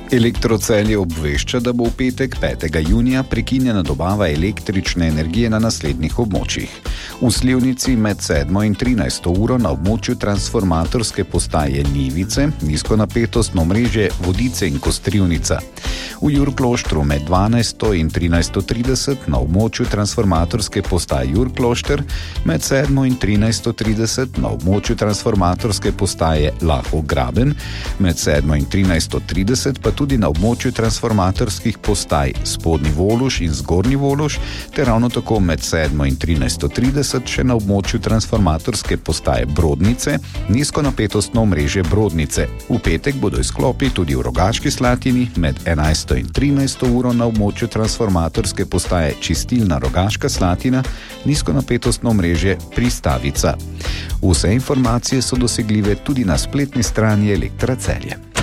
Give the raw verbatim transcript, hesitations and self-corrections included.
Elektrocelje obvešča, da bo v petek petega junija prekinjena dobava električne energije na naslednjih območjih. V Slivnici med sedmo in trinajsto uro na območju transformatorske postaje Nivice, nizkonapetostno omrežje Vodice in Kostrivnica. V Jurkloštru med dvanajsto in trinajsto trideset na območju transformatorske postaje Jurklošter, med sedmo in trinajsto trideset na območju transformatorske postaje Lahko Graben, med sedmo in trinajsto trideset pa tudi na območju transformatorskih postaj Spodnji Voluš in Zgornji Voluš, ter ravno tako med sedmo in trinajsto trideset še na območju transformatorske postaje Brodnice, nizkonapetostno omrežje Brodnice. V petek bodo izklopi tudi v Rogaški Slatini med enajsto in trinajsto uro na območju transformatorske postaje Čistilna Rogaška Slatina, nizkonapetostno omrežje Pristavica. Vse informacije so dosegljive tudi na spletni strani Elektra Celje.